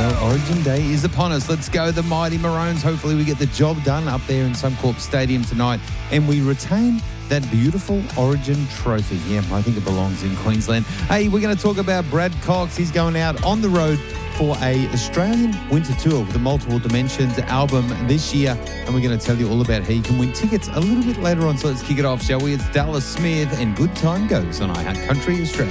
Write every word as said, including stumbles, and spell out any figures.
Well, Origin Day is upon us. Let's go, the mighty Maroons. Hopefully we get the job done up there in Suncorp Stadium tonight and we retain that beautiful Origin trophy. Yeah, I think it belongs in Queensland. Hey, we're going to talk about Brad Cox. He's going out on the road for a Australian winter tour with the Multiple Dimensions album this year. And we're going to tell you all about how you can win tickets a little bit later on. So let's kick it off, shall we? It's Dallas Smith and Good Time Goes on iHeart Country Australia.